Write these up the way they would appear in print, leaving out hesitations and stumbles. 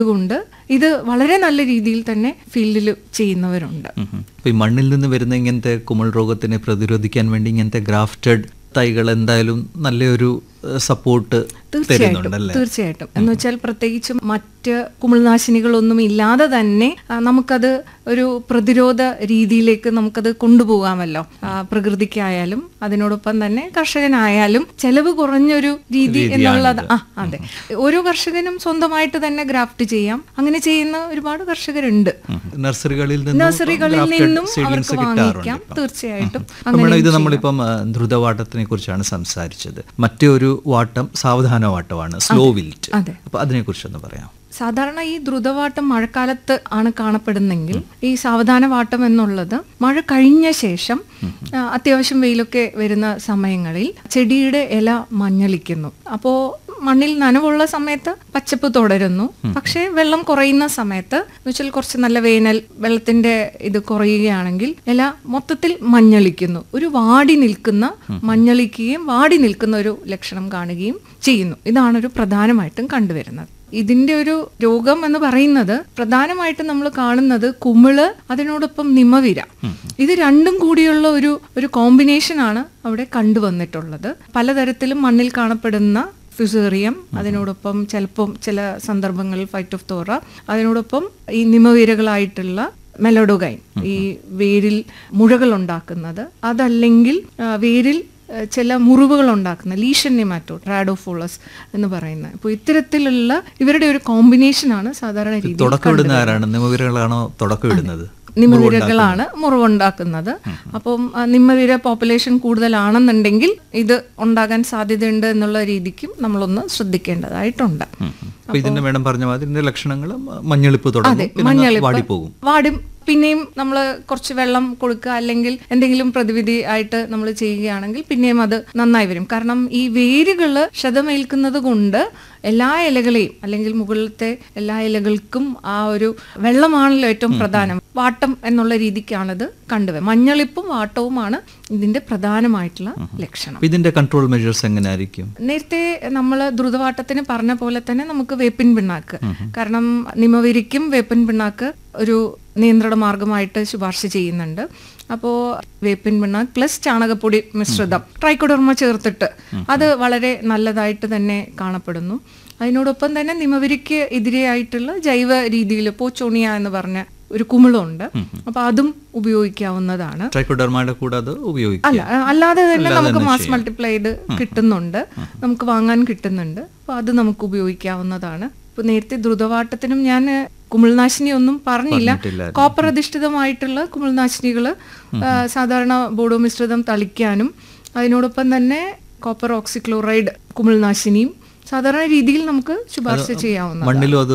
കൊണ്ട് ഇത് വളരെ നല്ല രീതിയിൽ തന്നെ ഫീൽഡിൽ ചെയ്യുന്നവരുണ്ട്. ഈ മണ്ണിൽ നിന്ന് വരുന്ന ഇങ്ങനത്തെ കുമിൾ രോഗത്തിനെ പ്രതിരോധിക്കാൻ വേണ്ടി ഇങ്ങനത്തെ ഗ്രാഫ്റ്റഡ് തൈകൾ എന്തായാലും നല്ലൊരു സപ്പോർട്ട് തീർച്ചയായിട്ടും. എന്ന് വെച്ചാൽ പ്രത്യേകിച്ചും മറ്റ് കുമിൾനാശിനികളൊന്നും ഇല്ലാതെ തന്നെ നമുക്കത് ഒരു പ്രതിരോധ രീതിയിലേക്ക് നമുക്കത് കൊണ്ടുപോകാമല്ലോ. പ്രകൃതിക്കായാലും അതിനോടൊപ്പം തന്നെ കർഷകനായാലും ചെലവ് കുറഞ്ഞൊരു രീതി എന്നുള്ളത്. അതെ, ഓരോ കർഷകനും സ്വന്തമായിട്ട് തന്നെ ഗ്രാഫ്റ്റ് ചെയ്യാം. അങ്ങനെ ചെയ്യുന്ന ഒരുപാട് കർഷകരുണ്ട്. നഴ്സറികളിൽ നിന്നും അവർക്ക് വാങ്ങിക്കാം. തീർച്ചയായിട്ടും. ഇത് നമ്മളിപ്പം ദ്രുതവാട്ടത്തിനെ കുറിച്ചാണ് സംസാരിച്ചത്. മറ്റൊരു വാട്ടം സാവധാന വാട്ടമാണ്, സ്ലോ വിൽറ്റ്. അപ്പൊ അതിനെ കുറിച്ചൊന്ന് പറയാം. സാധാരണ ഈ ദ്രുതവാട്ടം മഴക്കാലത്ത് ആണ് കാണപ്പെടുന്നെങ്കിൽ ഈ സാവധാന വാട്ടം എന്നുള്ളത് മഴ കഴിഞ്ഞ ശേഷം അത്യാവശ്യം വെയിലൊക്കെ വരുന്ന സമയങ്ങളിൽ ചെടിയുടെ ഇല മഞ്ഞളിക്കുന്നു. അപ്പോൾ മണ്ണിൽ നനവുള്ള സമയത്ത് പച്ചപ്പ് തുടരുന്നു. പക്ഷേ വെള്ളം കുറയുന്ന സമയത്ത് എന്ന് വെച്ചാൽ കുറച്ച് നല്ല വേനൽ വെള്ളത്തിന്റെ ഇത് കുറയുകയാണെങ്കിൽ ഇല മൊത്തത്തിൽ മഞ്ഞളിക്കുന്നു. ഒരു വാടി നിൽക്കുന്ന മഞ്ഞളിക്കുകയും വാടി നിൽക്കുന്ന ഒരു ലക്ഷണം കാണുകയും ചെയ്യുന്നു. ഇതാണൊരു പ്രധാനമായിട്ടും കണ്ടുവരുന്നത്. ഇതിന്റെ ഒരു രോഗം എന്ന് പറയുന്നത് പ്രധാനമായിട്ടും നമ്മൾ കാണുന്നത് കുമിള്, അതിനോടൊപ്പം നിമവിര, ഇത് രണ്ടും കൂടിയുള്ള ഒരു കോമ്പിനേഷൻ ആണ് അവിടെ കണ്ടുവന്നിട്ടുള്ളത്. പലതരത്തിലും മണ്ണിൽ കാണപ്പെടുന്ന ഫ്യൂസേറിയം, അതിനോടൊപ്പം ചിലപ്പം ചില സന്ദർഭങ്ങളിൽ ഫൈറ്റോഫ്തോറ, അതിനോടൊപ്പം ഈ നിമവീരകളായിട്ടുള്ള മെലോഡോഗൈൻ, ഈ വേരിൽ മുഴകൾ ഉണ്ടാക്കുന്നത്, അതല്ലെങ്കിൽ വേരിൽ ചില മുറിവുകൾ ഉണ്ടാക്കുന്ന ലീഷൻ നെമാറ്റോഡ്, റാഡോഫോളസ് എന്ന് പറയുന്നത്. അപ്പോൾ ഇത്തരത്തിലുള്ള ഇവരുടെ ഒരു കോമ്പിനേഷനാണ് സാധാരണ രീതിയിൽ. നിമവീരകളാണ് മുറിവുണ്ടാക്കുന്നത്. അപ്പം നിമവീര പോപ്പുലേഷൻ കൂടുതലാണെന്നുണ്ടെങ്കിൽ ഇത് ഉണ്ടാകാൻ സാധ്യതയുണ്ട് എന്നുള്ള രീതിക്കും നമ്മളൊന്ന് ശ്രദ്ധിക്കേണ്ടതായിട്ടുണ്ട്. ഇതിന്റെ പറഞ്ഞ മാതിരി ലക്ഷണങ്ങൾ മഞ്ഞളിപ്പ് തുടങ്ങും, വാടും. പിന്നെയും നമ്മൾ കുറച്ച് വെള്ളം കൊടുക്കുക, അല്ലെങ്കിൽ എന്തെങ്കിലും പ്രതിവിധി ആയിട്ട് നമ്മൾ ചെയ്യുകയാണെങ്കിൽ പിന്നെയും അത് നന്നായി വരും. കാരണം ഈ വേരുകൾ ക്ഷതമേൽക്കുന്നത് കൊണ്ട് എല്ലാ ഇലകളെയും, അല്ലെങ്കിൽ മുകളിലത്തെ എല്ലാ ഇലകൾക്കും ആ ഒരു വെള്ളമാണല്ലോ ഏറ്റവും പ്രധാനം. വാട്ടം എന്നുള്ള രീതിക്കാണത് കണ്ടുവരുന്നത്. മഞ്ഞളിപ്പും വാട്ടവുമാണ് ഇതിന്റെ പ്രധാനമായിട്ടുള്ള ലക്ഷണം. ഇതിന്റെ കൺട്രോൾ മെഷേഴ്സ് എങ്ങനെയായിരിക്കും? നേരത്തെ നമ്മൾ ദ്രുതവാട്ടത്തിന് പറഞ്ഞ പോലെ തന്നെ നമുക്ക് വേപ്പിൻ പിണ്ണാക്ക്, കാരണം നിമവിരിക്കും വേപ്പിൻ പിണ്ണാക്ക് ഒരു നിയന്ത്രണ മാർഗമായിട്ട് ശുപാർശ ചെയ്യുന്നുണ്ട്. അപ്പോൾ വേപ്പിൻ പിണ്ണാക്ക് പ്ലസ് ചാണകപ്പൊടി മിശ്രിതം ട്രൈക്കോഡെർമ ചേർത്തിട്ട് അത് വളരെ നല്ലതായിട്ട് തന്നെ കാണപ്പെടുന്നു. അതിനോടൊപ്പം തന്നെ നിമവിരിക്ക് എതിരെയായിട്ടുള്ള ജൈവ രീതിയിൽ പോച്ചോണിയ എന്ന് പറഞ്ഞ ഒരു കുമിളുണ്ട്. അപ്പൊ അതും ഉപയോഗിക്കാവുന്നതാണ്. അല്ലാതെ തന്നെ നമുക്ക് മാസ് മൾട്ടിപ്ലൈഡ് കിട്ടുന്നുണ്ട്, നമുക്ക് വാങ്ങാൻ കിട്ടുന്നുണ്ട്. അപ്പൊ അത് നമുക്ക് ഉപയോഗിക്കാവുന്നതാണ്. ഇപ്പൊ നേരത്തെ ദ്രുതവാട്ടത്തിനും ഞാൻ കുമിൾനാശിനി ഒന്നും പറഞ്ഞില്ല. കോപ്പർ അധിഷ്ഠിതമായിട്ടുള്ള കുമിൾനാശിനികള് സാധാരണ ബോഡോ മിശ്രിതം തളിക്കാനും, അതിനോടൊപ്പം തന്നെ കോപ്പർ ഓക്സിക്ലോറൈഡ് കുമിൾനാശിനിയും സാധാരണ രീതിയിൽ നമുക്ക് ശുപാർശ ചെയ്യാവുന്നതാണ്,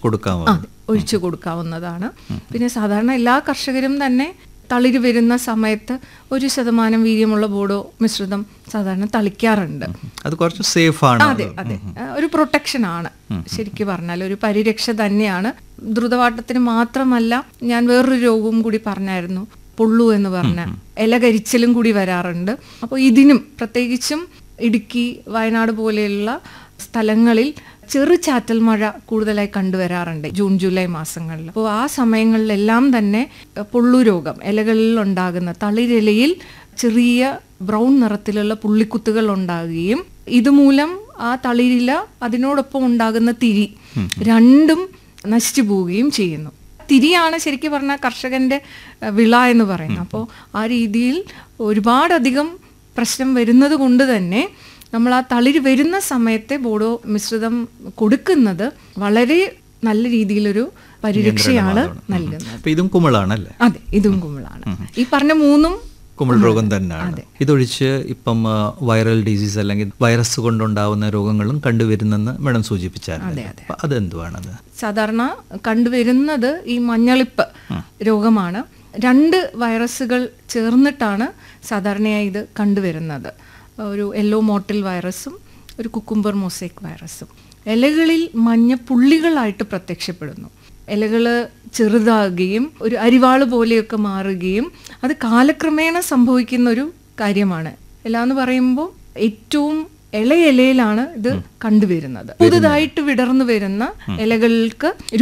ഒഴിച്ചു കൊടുക്കാവുന്നതാണ്. പിന്നെ സാധാരണ എല്ലാ കർഷകരും തന്നെ തളിര് വരുന്ന സമയത്ത് 1% വീര്യമുള്ള ബോഡോ മിശ്രിതം സാധാരണ തളിക്കാറുണ്ട്. അത് കുറച്ച് സേഫ് ആണ്. അതെ, ഒരു പ്രൊട്ടക്ഷൻ ആണ്. ശരിക്കും പറഞ്ഞാൽ ഒരു പരിരക്ഷ തന്നെയാണ്. ദ്രുതവാട്ടത്തിന് മാത്രമല്ല, ഞാൻ വേറൊരു രോഗവും കൂടി പറഞ്ഞായിരുന്നു, പൊള്ളു എന്ന് പറഞ്ഞ ഇലകരിച്ചിലും കൂടി വരാറുണ്ട്. അപ്പോൾ ഇതിനും പ്രത്യേകിച്ചും ഇടുക്കി, വയനാട് പോലെയുള്ള സ്ഥലങ്ങളിൽ ചെറുചാറ്റൽ മഴ കൂടുതലായി കണ്ടുവരാറുണ്ട് ജൂൺ ജൂലൈ മാസങ്ങളിൽ. അപ്പോൾ ആ സമയങ്ങളിലെല്ലാം തന്നെ പൊള്ളു രോഗം, ഇലകളിൽ ഉണ്ടാകുന്ന തളിരിലയിൽ ചെറിയ ബ്രൗൺ നിറത്തിലുള്ള പുള്ളിക്കുത്തുകൾ ഉണ്ടാകുകയും ഇതുമൂലം ആ തളിരില അതിനോടൊപ്പം ഉണ്ടാകുന്ന തിരി രണ്ടും നശിച്ചു പോവുകയും ചെയ്യുന്നു. തിരിയാണ് ശരിക്കും പറഞ്ഞാൽ കർഷകന്റെ വിള എന്ന് പറയുന്നത്. അപ്പോൾ ആ രീതിയിൽ ഒരുപാടധികം പ്രശ്നം വരുന്നത് കൊണ്ട് തന്നെ നമ്മൾ ആ തളിര് വരുന്ന സമയത്തെ ബോഡോ മിശ്രിതം കൊടുക്കുന്നത് വളരെ നല്ല രീതിയിലൊരു പരിരക്ഷയാണ് നൽകുന്നത്. ഇതും കുമിളാണല്ലേ? അതെ, ഇതും കുമിളാണ്. ഈ പറഞ്ഞ മൂന്നും കുമിൾ രോഗം തന്നെയാണ്. ഇതൊഴിച്ച് ഇപ്പം വൈറൽ ഡിസീസ് അല്ലെങ്കിൽ വൈറസ് കൊണ്ടുണ്ടാവുന്ന രോഗങ്ങളും കണ്ടുവരുന്നെന്ന് മാഡം സൂചിപ്പിച്ചായിരുന്നു. അതെന്തുവാണത്? സാധാരണ കണ്ടുവരുന്നത് ഈ മഞ്ഞളിപ്പ് രോഗമാണ്. 2 വൈറസുകൾ ചേർന്നിട്ടാണ് സാധാരണയായി ഇത് കണ്ടുവരുന്നത്. ഒരു യെല്ലോ മോട്ടിൽ വൈറസും ഒരു കുക്കുംബർ മൊസൈക്ക് വൈറസും. ഇലകളിൽ മഞ്ഞ പുള്ളികളായിട്ട് പ്രത്യക്ഷപ്പെടുന്നു. ഇലകൾ ചെറുതാകുകയും ഒരു അരിവാള് പോലെയൊക്കെ മാറുകയും അത് കാലക്രമേണ സംഭവിക്കുന്ന ഒരു കാര്യമാണ്. ഇല എന്ന് പറയുമ്പോൾ ഏറ്റവും ഇലയിലയിലാണ് ഇത് കണ്ടുവരുന്നത്. പുതുതായിട്ട് വിടർന്നു വരുന്ന ഇലകൾക്ക്